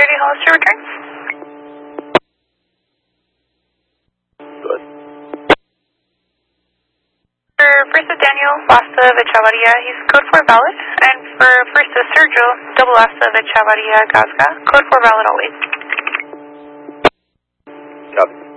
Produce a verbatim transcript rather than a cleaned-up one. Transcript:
thirty Hollister return. Good. For first of Daniel, last of Echevarria, he's code four valid. And for first of Sergio, double last of Echevarria, Gazga, code four valid always. Copy.